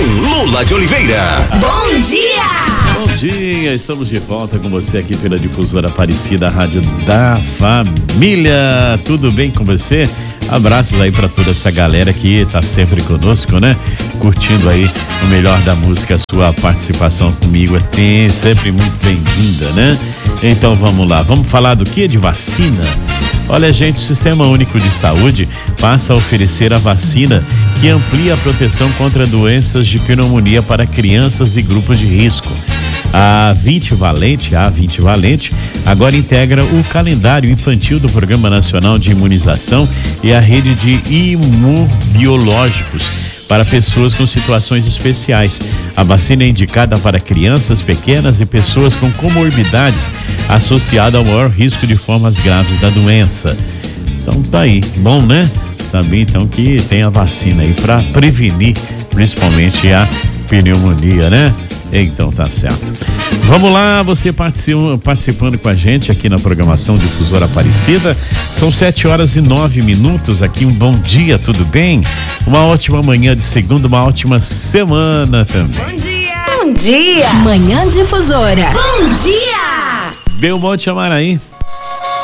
Lula de Oliveira. Bom dia! Bom dia, estamos de volta com você aqui pela Difusora Aparecida, a Rádio da Família. Tudo bem com você? Abraços aí pra toda essa galera que tá sempre conosco, né? Curtindo aí o melhor da música. A sua participação comigo é sempre muito bem-vinda, né? Então vamos lá, vamos falar do que? De vacina. Olha, gente, o Sistema Único de Saúde passa a oferecer a vacina que amplia a proteção contra doenças de pneumonia para crianças e grupos de risco. A 20 Valente, agora integra o calendário infantil do Programa Nacional de Imunização e a rede de imunobiológicos para pessoas com situações especiais. A vacina é indicada para crianças pequenas e pessoas com comorbidades associadas ao maior risco de formas graves da doença. Então tá aí, bom, né? Saber então que tem a vacina aí para prevenir principalmente a pneumonia, né? Então tá certo. Vamos lá, você participando com a gente aqui na programação Difusora Aparecida. São 7h09 aqui. Um bom dia, tudo bem? Uma ótima manhã de segunda, uma ótima semana também. Bom dia! Bom dia! Manhã Difusora. Bom dia! Belmonte Amaraí.